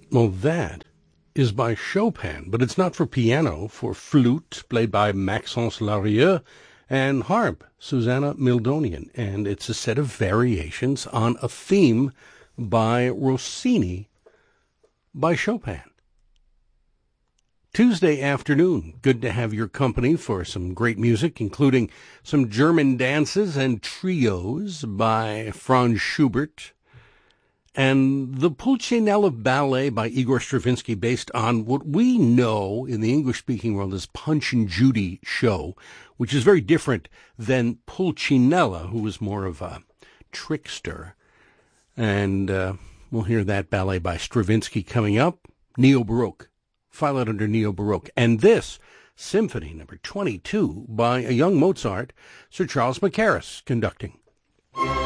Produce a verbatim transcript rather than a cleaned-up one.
Well, that is by Chopin, but it's not for piano, for flute, played by Maxence Larieux, and harp, Susanna Mildonian, and it's a set of variations on a theme by Rossini by Chopin. Tuesday afternoon, good to have your company for some great music, including some German dances and trios by Franz Schubert, and the Pulcinella Ballet by Igor Stravinsky, based on what we know in the English-speaking world as Punch and Judy show, which is very different than Pulcinella, who was more of a trickster. And uh, we'll hear that ballet by Stravinsky coming up. Neo-Baroque. File it under Neo-Baroque. And this, Symphony number twenty-two by a young Mozart, Sir Charles Mackerras conducting.